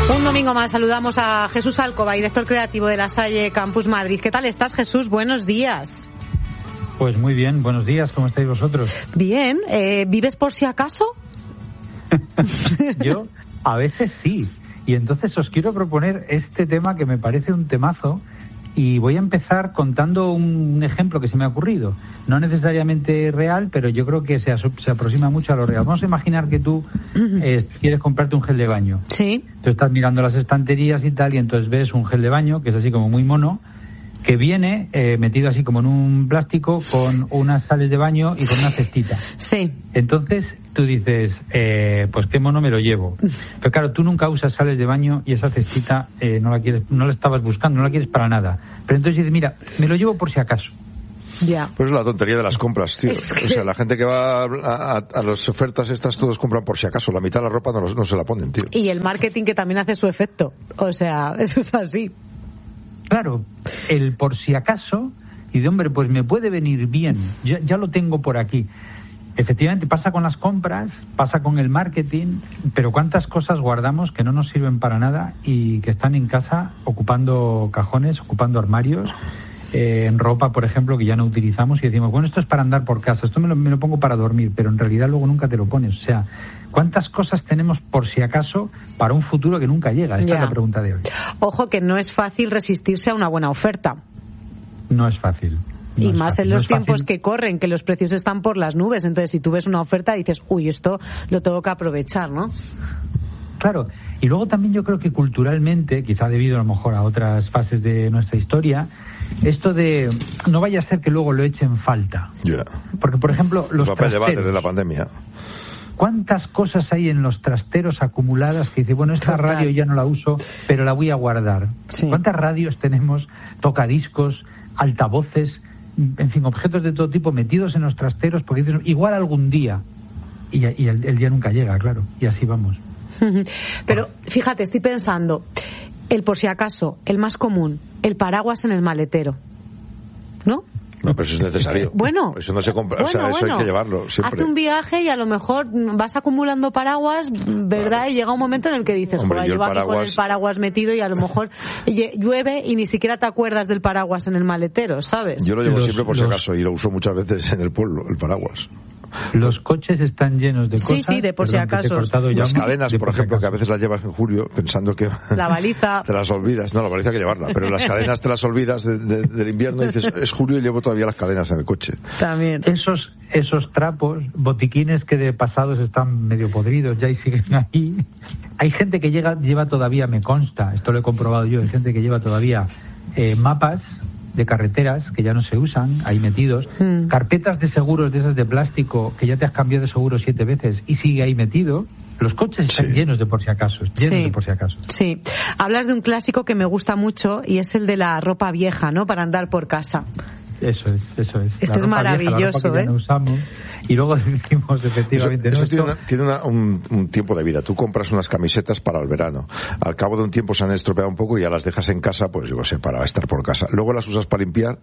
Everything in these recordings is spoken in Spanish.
Un domingo más saludamos a Jesús Alcoba, director creativo de La Salle Campus Madrid. ¿Qué tal estás, Jesús? Buenos días. Pues muy bien, buenos días, ¿cómo estáis vosotros? Bien, ¿vives por si acaso? Yo a veces sí, y entonces os quiero proponer este tema que me parece un temazo, y voy a empezar contando un ejemplo que se me ha ocurrido. No necesariamente real, pero yo creo que se aproxima mucho a lo real. Vamos a imaginar que tú quieres comprarte un gel de baño. Sí. Tú estás mirando las estanterías y tal, y entonces ves un gel de baño, que es así como muy mono, que viene metido así como en un plástico con unas sales de baño y con una cestita. Sí. Entonces tú dices, pues qué mono me lo llevo. Pero claro, tú nunca usas sales de baño y esa cestita no la quieres, no la estabas buscando, no la quieres para nada. Pero entonces dices, mira, me lo llevo por si acaso. Ya. Pues es la tontería de las compras, tío. Es que... O sea, la gente que va a las ofertas estas, todos compran por si acaso. La mitad de la ropa no se la ponen, tío. Y el marketing que también hace su efecto. O sea, eso es así. Claro, el por si acaso, y de hombre, pues me puede venir bien, ya lo tengo por aquí. Efectivamente, pasa con las compras, pasa con el marketing, pero cuántas cosas guardamos que no nos sirven para nada y que están en casa ocupando cajones, ocupando armarios, en ropa, por ejemplo, que ya no utilizamos y decimos, bueno, esto es para andar por casa, esto me lo pongo para dormir, pero en realidad luego nunca te lo pones. O sea, ¿cuántas cosas tenemos por si acaso para un futuro que nunca llega? Esta es la pregunta de hoy. Ojo que no es fácil resistirse a una buena oferta. No es fácil. No y más fácil, en los tiempos que corren, que los precios están por las nubes. Entonces, si tú ves una oferta, dices, uy, esto lo tengo que aprovechar, ¿no? Claro. Y luego también yo creo que culturalmente, quizá debido a lo mejor a otras fases de nuestra historia, esto de no vaya a ser que luego lo echen falta. Yeah. Porque, por ejemplo, los papel trasteros, de desde la pandemia. ¿Cuántas cosas hay en los trasteros acumuladas que dice, bueno, esta radio ya no la uso, pero la voy a guardar? Sí. ¿Cuántas radios tenemos, tocadiscos, altavoces, en fin, objetos de todo tipo metidos en los trasteros? Porque dicen, igual algún día. Y el día nunca llega, claro. Y así vamos. Pero fíjate, estoy pensando, el por si acaso, el más común, el paraguas en el maletero, ¿no? No, pero eso es necesario. Bueno, eso no se compra, eso hay que llevarlo siempre. Hazte un viaje y a lo mejor vas acumulando paraguas, ¿verdad? Claro. Y llega un momento en el que dices, joder, llevo aquí con el paraguas metido y a lo mejor llueve y ni siquiera te acuerdas del paraguas en el maletero, ¿sabes? Yo lo llevo siempre por si acaso y lo uso muchas veces en el pueblo, el paraguas. Los coches están llenos de cosas. Sí, de por si acaso. Las cadenas, por ejemplo, que a veces las llevas en julio pensando que... La baliza. Te las olvidas. No, la baliza hay que llevarla. Pero las cadenas te las olvidas del invierno y dices, es julio y llevo todavía las cadenas en el coche. También. Esos trapos, botiquines que de pasados están medio podridos, ya y siguen ahí. Hay gente que lleva todavía, me consta, esto lo he comprobado yo, hay gente que lleva todavía mapas de carreteras que ya no se usan, ahí metidos, carpetas de seguros de esas de plástico que ya te has cambiado de seguro 7 veces y sigue ahí metido. Los coches están llenos de por si acaso, de por si acaso. Sí, hablas de un clásico que me gusta mucho y es el de la ropa vieja, ¿no? Para andar por casa. Eso es. Este es maravilloso, vieja, la ropa que ya no usamos, y luego decimos efectivamente... Eso tiene un tiempo de vida. Tú compras unas camisetas para el verano. Al cabo de un tiempo se han estropeado un poco y ya las dejas en casa, pues yo sé, para estar por casa. Luego las usas para limpiar,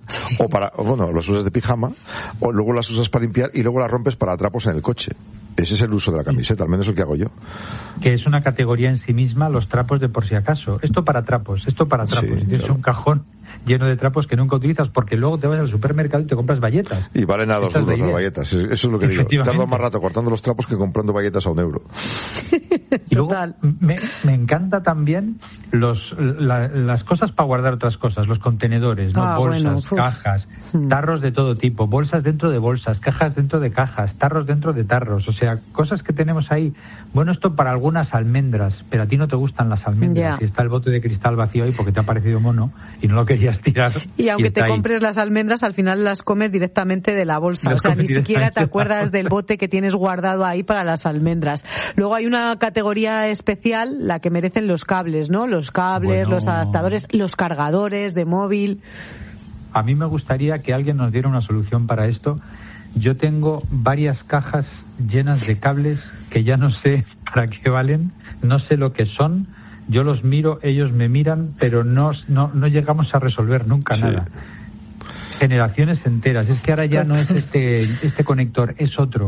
las usas de pijama, o luego las usas para limpiar y luego las rompes para trapos en el coche. Ese es el uso de la camiseta, al menos el que hago yo. Que es una categoría en sí misma, los trapos de por si acaso. Esto para trapos. Sí, tienes un cajón lleno de trapos que nunca utilizas porque luego te vas al supermercado y te compras bayetas. Y valen a 2 euros las bayetas, eso es lo que digo. Tardo más rato cortando los trapos que comprando bayetas a 1 euro. Y luego me encanta también las cosas para guardar otras cosas, los contenedores, ¿no? Bolsas, cajas, tarros de todo tipo, bolsas dentro de bolsas, cajas dentro de cajas, tarros dentro de tarros, o sea, cosas que tenemos ahí. Bueno, esto para algunas almendras, pero a ti no te gustan las almendras. Y está el bote de cristal vacío ahí porque te ha parecido mono y no lo querías tirar. Y aunque te compres las almendras, al final las comes directamente de la bolsa. O sea, ni siquiera te acuerdas del bote que tienes guardado ahí para las almendras. Luego hay una categoría especial, la que merecen los cables, ¿no? Los cables, los adaptadores, los cargadores de móvil. A mí me gustaría que alguien nos diera una solución para esto. Yo tengo varias cajas llenas de cables que ya no sé para qué valen, no sé lo que son. Yo los miro, ellos me miran, pero no llegamos a resolver nunca nada. Generaciones enteras. Es que ahora ya no es este conector, es otro.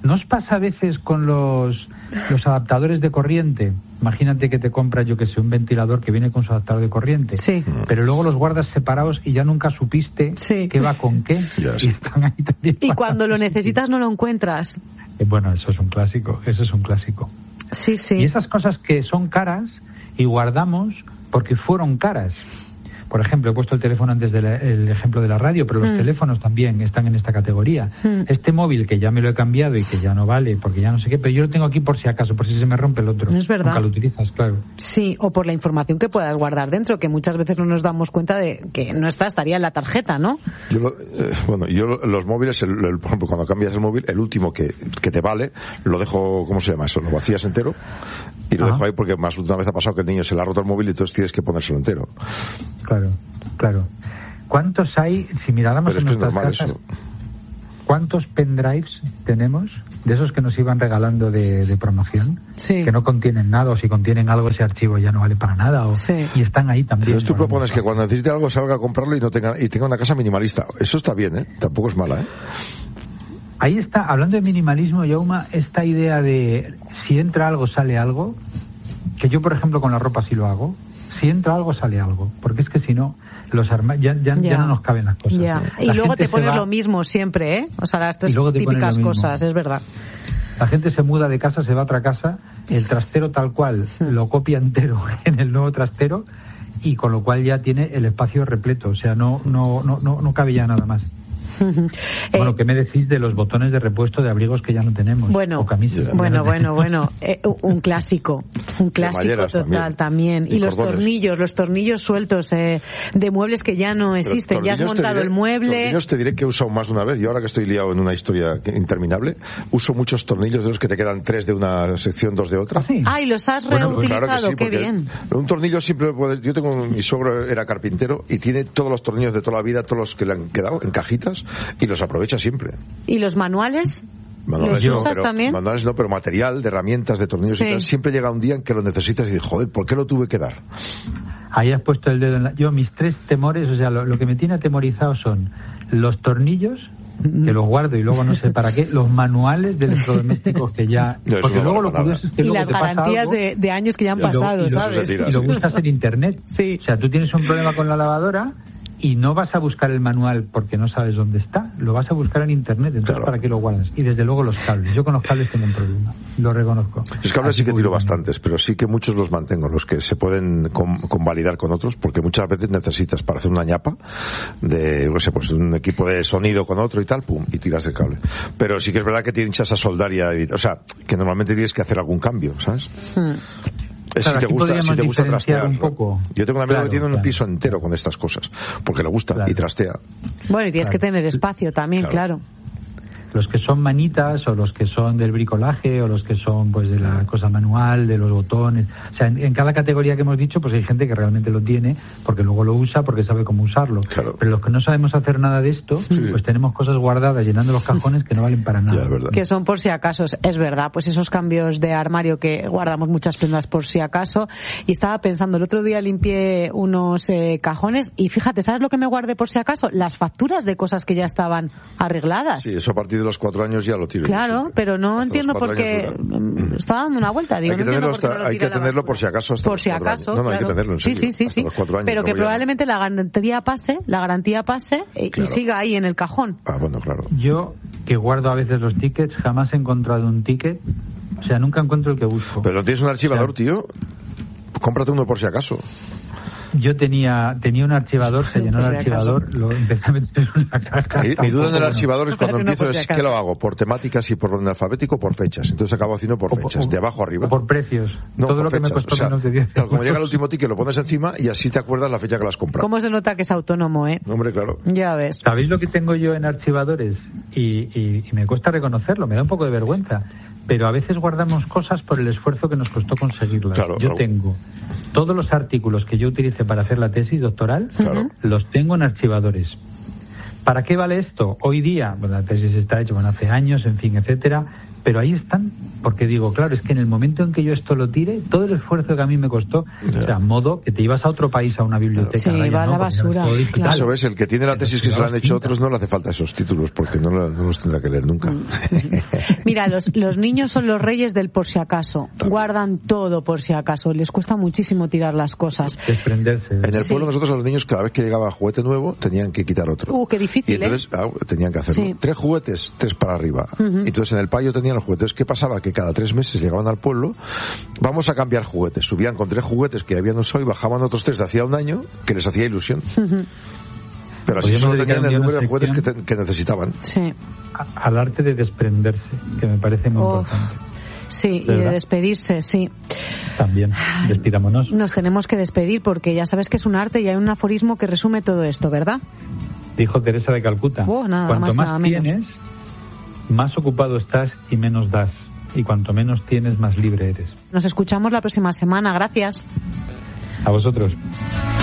¿No os pasa a veces con los adaptadores de corriente? Imagínate que te compras, yo que sé, un ventilador que viene con su adaptador de corriente, sí, pero luego los guardas separados y ya nunca supiste qué va con qué, y están ahí también. Y cuando lo necesitas no lo encuentras. Bueno, eso es un clásico. Sí, sí. Y esas cosas que son caras y guardamos porque fueron caras. Por ejemplo, he puesto el teléfono antes del ejemplo de la radio, pero los teléfonos también están en esta categoría. Este móvil que ya me lo he cambiado y que ya no vale porque ya no sé qué, pero yo lo tengo aquí por si acaso, por si se me rompe el otro. Es verdad. Nunca lo utilizas, claro. Sí, o por la información que puedas guardar dentro, que muchas veces no nos damos cuenta de que no estaría en la tarjeta, ¿no? Yo los móviles, por ejemplo, cuando cambias el móvil, el último que te vale, lo dejo, ¿cómo se llama eso? Lo vacías entero y lo dejo ahí porque más de una vez ha pasado que el niño se le ha roto el móvil y entonces tienes que ponérselo entero. Claro. ¿Cuántos hay, si miráramos en nuestras casas, cuántos pendrives tenemos de esos que nos iban regalando de promoción, que no contienen nada, o si contienen algo ese archivo ya no vale para nada, y están ahí también? Entonces tú propones que cuando necesite algo salga a comprarlo y tenga una casa minimalista. Eso está bien, ¿eh? Tampoco es mala, ¿eh? Ahí está, hablando de minimalismo, Jaume, esta idea de si entra algo, sale algo, que yo, por ejemplo, con la ropa sí lo hago. Si entra algo, sale algo, porque es que si no, los ya no nos caben las cosas. Y luego te pones lo mismo siempre, ¿eh? O sea, las tres típicas cosas, es verdad. La gente se muda de casa, se va a otra casa, el trastero tal cual lo copia entero en el nuevo trastero, y con lo cual ya tiene el espacio repleto, o sea, no cabe ya nada más. Bueno, ¿qué me decís de los botones de repuesto de abrigos que ya no tenemos? Bueno, un clásico total también. Y los tornillos sueltos de muebles que ya no existen. Ya has montado el mueble. Tornillos te diré que he usado más de una vez. Yo ahora que estoy liado en una historia interminable, uso muchos tornillos de los que te quedan 3 de una sección, 2 de otra. Y los has reutilizado, claro que sí, qué bien. Un tornillo siempre yo tengo, mi suegro era carpintero y tiene todos los tornillos de toda la vida, todos los que le han quedado en cajitas, y los aprovecha siempre. ¿Y los manuales? ¿Los usas también? Manuales no, pero material, de herramientas, de tornillos y tal. Siempre llega un día en que lo necesitas y dices, joder, ¿por qué lo tuve que dar? Ahí has puesto el dedo en yo, mis 3 temores, o sea, lo que me tiene atemorizado son los tornillos, que los guardo y luego no sé para qué, los manuales de electrodomésticos que ya... Porque luego lo curioso es que y las garantías de años que ya han pasado, ¿sabes? Y lo buscas en internet. Sí. O sea, tú tienes un problema con la lavadora y no vas a buscar el manual porque no sabes dónde está, lo vas a buscar en internet, entonces ¿para qué lo guardas? Y desde luego los cables, yo con los cables tengo un problema, lo reconozco. Los cables sí que tiro bastantes, pero sí que muchos los mantengo, los que se pueden convalidar con otros, porque muchas veces necesitas para hacer una ñapa de, no sé, pues un equipo de sonido con otro y tal, pum, y tiras el cable. Pero sí que es verdad que te hinchas a soldar o sea, que normalmente tienes que hacer algún cambio, ¿sabes? Claro, si te gusta trastear un poco. Yo tengo un amigo que tiene un piso entero con estas cosas porque le gusta y trastea. Bueno, y tienes que tener espacio también, claro. Los que son manitas, o los que son del bricolaje, o los que son pues de la cosa manual, de los botones, o sea, en cada categoría que hemos dicho, pues hay gente que realmente lo tiene porque luego lo usa, porque sabe cómo usarlo. Pero los que no sabemos hacer nada de esto, pues tenemos cosas guardadas llenando los cajones que no valen para nada. Que son por si acaso, es verdad, pues esos cambios de armario que guardamos muchas prendas por si acaso. Y estaba pensando, el otro día limpié unos cajones y fíjate, ¿sabes lo que me guardé por si acaso? Las facturas de cosas que ya estaban arregladas. Sí, eso a partir de los 4 años ya lo tiro. Claro, pero no entiendo por qué estaba dando una vuelta. Digo, hay que tenerlo por si acaso. Por si acaso. No, hay que tenerlo en serio. Sí. Los 4 años, pero que probablemente la garantía pase y siga ahí en el cajón. Bueno, claro. Yo, que guardo a veces los tickets, jamás he encontrado un ticket. O sea, nunca encuentro el que busco. Pero no tienes un archivador, tío. Cómprate uno por si acaso. Yo tenía un archivador, se llenó el archivador, lo empecé a meter en una caja. Mi duda en el archivador es cuando empiezo, ¿qué lo hago? ¿Por temáticas y por orden alfabético o por fechas? Entonces acabo haciendo por fechas, de abajo arriba. O por precios. No, todo por lo que fechas. me costó menos de 10 euros. Como llega el último ticket, lo pones encima y así te acuerdas la fecha que lo has comprado. ¿Cómo se nota que es autónomo, Hombre, claro. Ya ves. ¿Sabéis lo que tengo yo en archivadores? Y me cuesta reconocerlo, me da un poco de vergüenza. Pero a veces guardamos cosas por el esfuerzo que nos costó conseguirlas. Yo tengo todos los artículos que yo utilicé para hacer la tesis doctoral, los tengo en archivadores. ¿Para qué vale esto? Hoy día, la tesis está hecha, hace años, en fin, etcétera, pero ahí están, porque digo, claro, es que en el momento en que yo esto lo tire, todo el esfuerzo que a mí me costó, o sea, modo que te ibas a otro país, a una biblioteca. Sí, va a la basura. Claro. Eso ves, el que tiene la tesis que se la han hecho otros no le hace falta esos títulos, porque no los tendrá que leer nunca. Mira, los niños son los reyes del por si acaso. Guardan todo por si acaso. Les cuesta muchísimo tirar las cosas. Desprenderse. En el pueblo nosotros a los niños, cada vez que llegaba juguete nuevo, tenían que quitar otro. Qué difícil, y entonces tenían que hacerlo. Sí. 3 juguetes, 3 para arriba. Entonces en el payo tenían los juguetes. ¿Qué pasaba? Que cada 3 meses llegaban al pueblo, vamos a cambiar juguetes. Subían con 3 juguetes que habían usado y bajaban otros 3 de hacía un año, que les hacía ilusión. Pero así solo tenían el número de juguetes que necesitaban. Sí. Al arte de desprenderse, que me parece muy importante. Sí, ¿verdad? Y de despedirse, sí. También, despidámonos. Nos tenemos que despedir porque ya sabes que es un arte y hay un aforismo que resume todo esto, ¿verdad? Dijo Teresa de Calcuta. Cuanto más tienes, más ocupado estás y menos das. Y cuanto menos tienes, más libre eres. Nos escuchamos la próxima semana. Gracias. A vosotros.